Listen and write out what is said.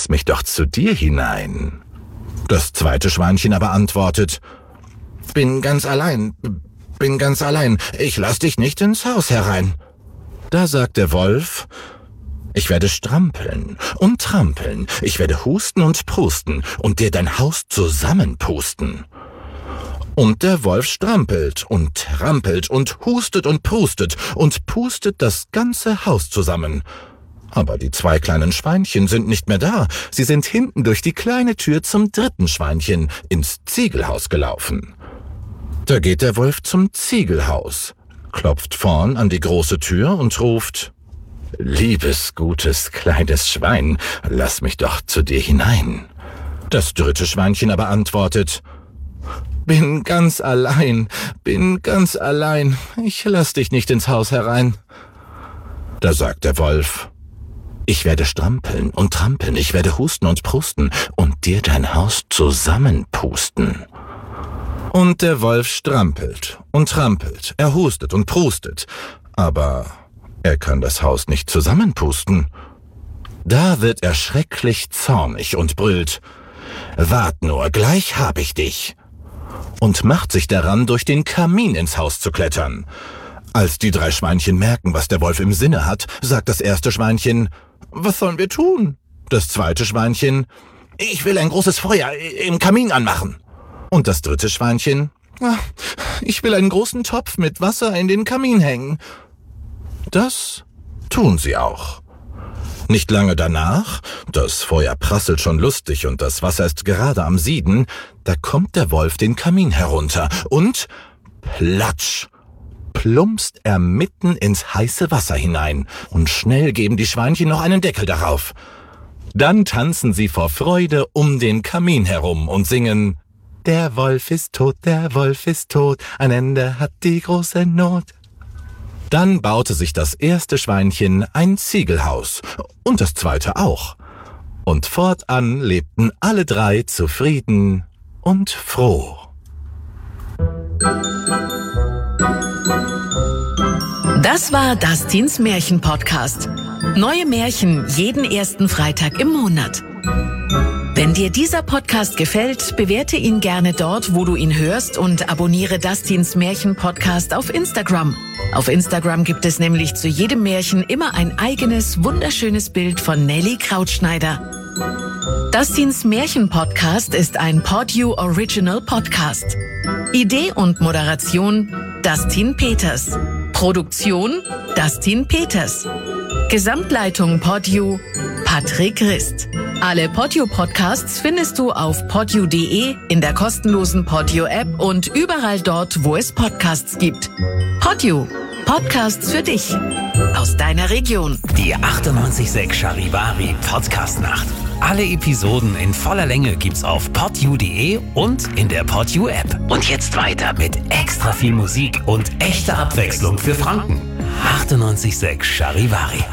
lass mich doch zu dir hinein. Das zweite Schweinchen aber antwortet: Bin ganz allein, ich lass dich nicht ins Haus herein. Da sagt der Wolf: Ich werde strampeln und trampeln, ich werde husten und prusten und dir dein Haus zusammenpusten. Und der Wolf strampelt und trampelt und hustet und pustet das ganze Haus zusammen. Aber die 2 kleinen Schweinchen sind nicht mehr da. Sie sind hinten durch die kleine Tür zum dritten Schweinchen ins Ziegelhaus gelaufen. Da geht der Wolf zum Ziegelhaus, klopft vorn an die große Tür und ruft: Liebes, gutes, kleines Schwein, lass mich doch zu dir hinein. Das dritte Schweinchen aber antwortet: Bin ganz allein, ich lass dich nicht ins Haus herein. Da sagt der Wolf: Ich werde strampeln und trampeln, ich werde husten und prusten und dir dein Haus zusammenpusten. Und der Wolf strampelt und trampelt, er hustet und prustet, aber er kann das Haus nicht zusammenpusten. Da wird er schrecklich zornig und brüllt: Wart nur, gleich hab ich dich! Und macht sich daran, durch den Kamin ins Haus zu klettern. Als die 3 Schweinchen merken, was der Wolf im Sinne hat, sagt das erste Schweinchen: Was sollen wir tun? Das zweite Schweinchen: Ich will ein großes Feuer im Kamin anmachen. Und das dritte Schweinchen: Ich will einen großen Topf mit Wasser in den Kamin hängen. Das tun sie auch. Nicht lange danach, das Feuer prasselt schon lustig und das Wasser ist gerade am Sieden, da kommt der Wolf den Kamin herunter und platsch, plumpst er mitten ins heiße Wasser hinein und schnell geben die Schweinchen noch einen Deckel darauf. Dann tanzen sie vor Freude um den Kamin herum und singen: Der Wolf ist tot, ein Ende hat die große Not. Dann baute sich das erste Schweinchen ein Ziegelhaus und das zweite auch. Und fortan lebten alle 3 zufrieden und froh. Das war Dustins Märchen-Podcast. Neue Märchen jeden ersten Freitag im Monat. Wenn dir dieser Podcast gefällt, bewerte ihn gerne dort, wo du ihn hörst, und abonniere Dustins Märchen-Podcast auf Instagram. Auf Instagram gibt es nämlich zu jedem Märchen immer ein eigenes, wunderschönes Bild von Nelly Krautschneider. Dustins Märchen-Podcast ist ein PodU Original Podcast. Idee und Moderation Dustin Peters. Produktion Dustin Peters. Gesamtleitung PodU Patrick Rist. Alle PodU-Podcasts findest du auf podu.de, in der kostenlosen PodU-App und überall dort, wo es Podcasts gibt. PodU. Podcasts für dich. Aus deiner Region. Die 98.6 Charivari Podcast-Nacht. Alle Episoden in voller Länge gibt's auf podu.de und in der PodU-App. Und jetzt weiter mit extra viel Musik und echter Abwechslung für Franken. 98.6 Charivari.